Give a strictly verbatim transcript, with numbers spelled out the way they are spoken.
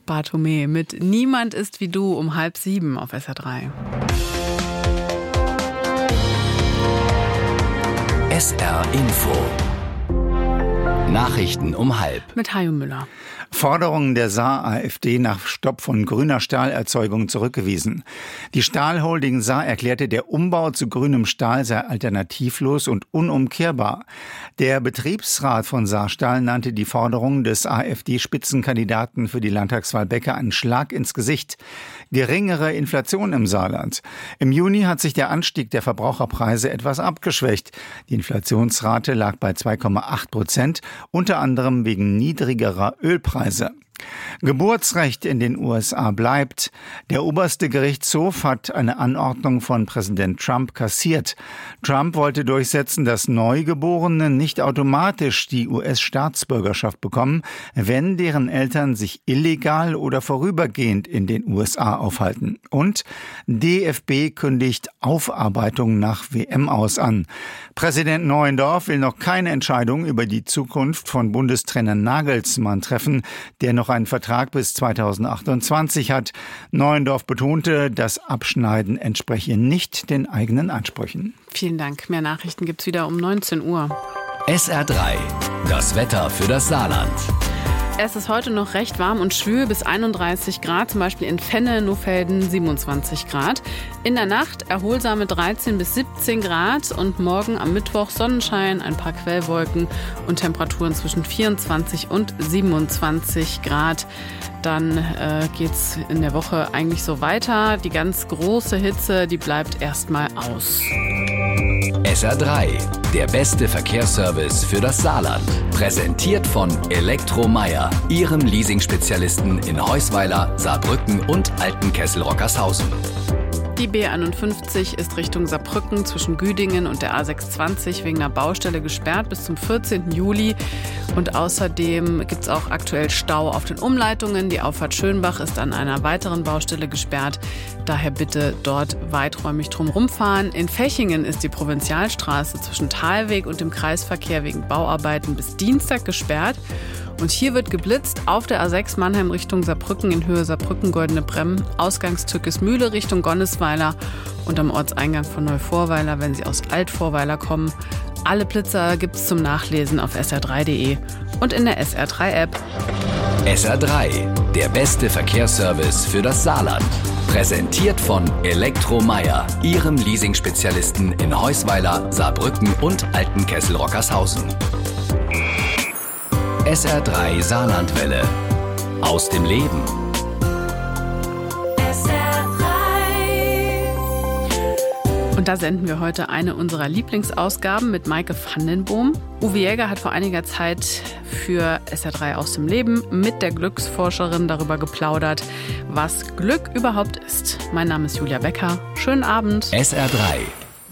Bartholmä mit Niemand ist wie du um halb sieben auf S R drei. S R Info. Nachrichten um halb. Mit Hajo Müller. Forderungen der Saar-AfD nach Stopp von grüner Stahlerzeugung zurückgewiesen. Die Stahlholding Saar erklärte, der Umbau zu grünem Stahl sei alternativlos und unumkehrbar. Der Betriebsrat von Saarstahl nannte die Forderungen des AfD-Spitzenkandidaten für die Landtagswahl Becker einen Schlag ins Gesicht. Geringere Inflation im Saarland. Im Juni hat sich der Anstieg der Verbraucherpreise etwas abgeschwächt. Die Inflationsrate lag bei zwei Komma acht Prozent, unter anderem wegen niedrigerer Ölpreise. Geburtsrecht in den U S A bleibt. Der oberste Gerichtshof hat eine Anordnung von Präsident Trump kassiert. Trump wollte durchsetzen, dass Neugeborene nicht automatisch die U S-Staatsbürgerschaft bekommen, wenn deren Eltern sich illegal oder vorübergehend in den U S A aufhalten. Und D F B kündigt Aufarbeitung nach W M aus an. Präsident Neuendorf will noch keine Entscheidung über die Zukunft von Bundestrainer Nagelsmann treffen, der noch einen Vertrag bis zweitausendachtundzwanzig hat. Neuendorf betonte, das Abschneiden entspreche nicht den eigenen Ansprüchen. Vielen Dank. Mehr Nachrichten gibt's wieder um neunzehn Uhr. S R drei. Das Wetter für das Saarland. Es ist heute noch recht warm und schwül bis einunddreißig Grad, zum Beispiel in Fenne, Nohfelden siebenundzwanzig Grad. In der Nacht erholsame dreizehn bis siebzehn Grad und morgen am Mittwoch Sonnenschein, ein paar Quellwolken und Temperaturen zwischen vierundzwanzig und siebenundzwanzig Grad. Dann äh, geht's in der Woche eigentlich so weiter. Die ganz große Hitze, die bleibt erstmal aus. S R drei, der beste Verkehrsservice für das Saarland. Präsentiert von Elektromeyer, Ihrem Leasing-Spezialisten in Heusweiler, Saarbrücken und Altenkessel-Rockershausen. Die B einundfünfzig ist Richtung Saarbrücken zwischen Güdingen und der A sechsundzwanzig wegen einer Baustelle gesperrt bis zum vierzehnten Juli. Und außerdem gibt es auch aktuell Stau auf den Umleitungen. Die Auffahrt Schönbach ist an einer weiteren Baustelle gesperrt. Daher bitte dort weiträumig drum rumfahren. In Fechingen ist die Provinzialstraße zwischen Thalweg und dem Kreisverkehr wegen Bauarbeiten bis Dienstag gesperrt. Und hier wird geblitzt auf der A sechs Mannheim Richtung Saarbrücken in Höhe Saarbrücken-Goldene Bremm, Ausgangstückes-Mühle Richtung Gonnesweiler und am Ortseingang von Neuvorweiler, wenn Sie aus Altvorweiler kommen. Alle Blitzer gibt's zum Nachlesen auf S R drei punkt de und in der S R drei App. S R drei, der beste Verkehrsservice für das Saarland. Präsentiert von Elektromeyer, Ihrem Leasing-Spezialisten in Heusweiler, Saarbrücken und Altenkessel-Rockershausen. S R drei Saarlandwelle. Aus dem Leben. S R drei. Und da senden wir heute eine unserer Lieblingsausgaben mit Maike Vandenboom. Uwe Jäger hat vor einiger Zeit für S R drei Aus dem Leben mit der Glücksforscherin darüber geplaudert, was Glück überhaupt ist. Mein Name ist Julia Becker. Schönen Abend. S R drei.